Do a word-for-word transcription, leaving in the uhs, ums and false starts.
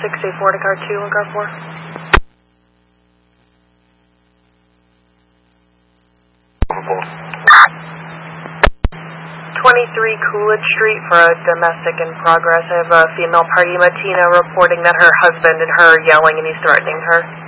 six eight four to car two and car four. twenty-three Coolidge Street for a domestic in progress. I have a female party, Matina, reporting that her husband and her are yelling and he's threatening her.